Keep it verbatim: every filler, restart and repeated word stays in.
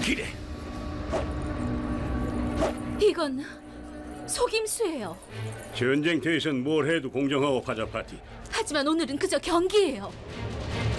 기래. 이건 속임수예요. 전쟁터에선 뭘 해도 공정하고 파자 파티. 하지만 오늘은 그저 경기예요.